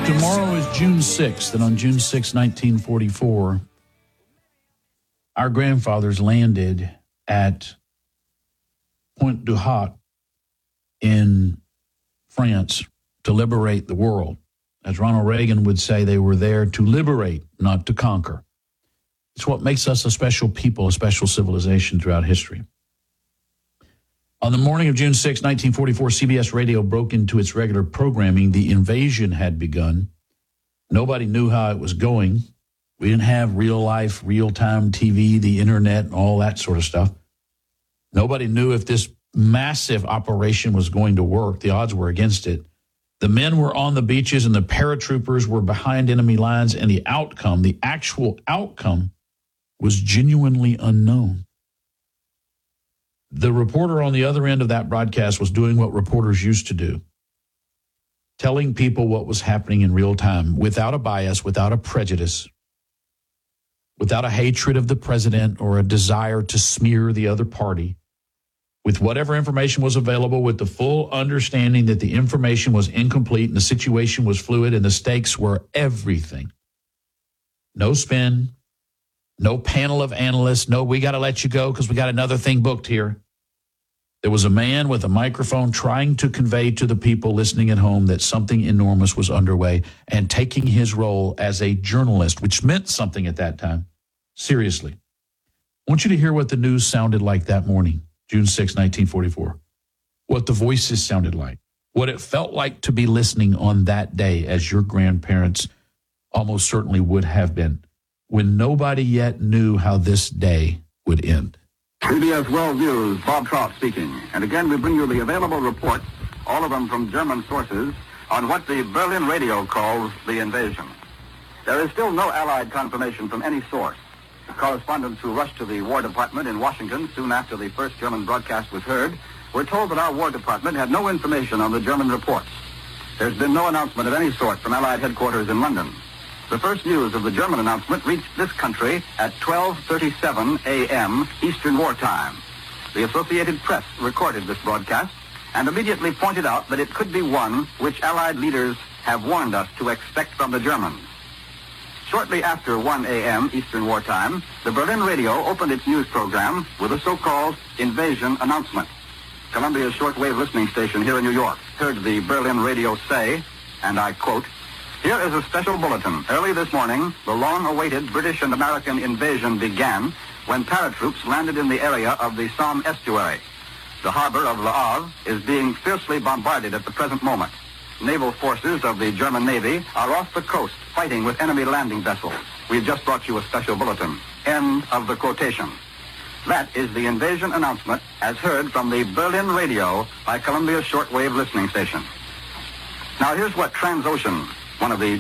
Tomorrow is June 6th, and on June 6, 1944, our grandfathers landed at Pointe du Hoc in France to liberate the world. As Ronald Reagan would say, they were there to liberate, not to conquer. It's what makes us a special people, a special civilization throughout history. On the morning of June 6, 1944, CBS Radio broke into its regular programming. The invasion had begun. Nobody knew how it was going. We didn't have real-life, real-time TV, the internet, and all that sort of stuff. Nobody knew if this massive operation was going to work. The odds were against it. The men were on the beaches, and the paratroopers were behind enemy lines, and the outcome, the actual outcome, was genuinely unknown. The reporter on the other end of that broadcast was doing what reporters used to do, telling people what was happening in real time, without a bias, without a prejudice, without a hatred of the president or a desire to smear the other party, with whatever information was available, with the full understanding that the information was incomplete and the situation was fluid and the stakes were everything. No spin. No panel of analysts. No, we got to let you go because we got another thing booked here. There was a man with a microphone trying to convey to the people listening at home that something enormous was underway and taking his role as a journalist, which meant something at that time, seriously. I want you to hear what the news sounded like that morning, June 6, 1944, what the voices sounded like, what it felt like to be listening on that day as your grandparents almost certainly would have been, when nobody yet knew how this day would end. CBS World News, Bob Trout speaking. And again, we bring you the available reports, all of them from German sources, on what the Berlin radio calls the invasion. There is still no Allied confirmation from any source. The correspondents who rushed to the War Department in Washington soon after the first German broadcast was heard were told that our War Department had no information on the German reports. There's been no announcement of any sort from Allied headquarters in London. The first news of the German announcement reached this country at 12:37 a.m. Eastern Wartime. The Associated Press recorded this broadcast and immediately pointed out that it could be one which Allied leaders have warned us to expect from the Germans. Shortly after 1 a.m. Eastern Wartime, the Berlin radio opened its news program with a so-called invasion announcement. Columbia's shortwave listening station here in New York heard the Berlin radio say, and I quote, "Here is a special bulletin. Early this morning, the long-awaited British and American invasion began when paratroops landed in the area of the Somme estuary. The harbor of Le Havre is being fiercely bombarded at the present moment. Naval forces of the German Navy are off the coast fighting with enemy landing vessels. We've just brought you a special bulletin." End of the quotation. That is the invasion announcement as heard from the Berlin radio by Columbia's shortwave listening station. Now here's what Transocean, one of the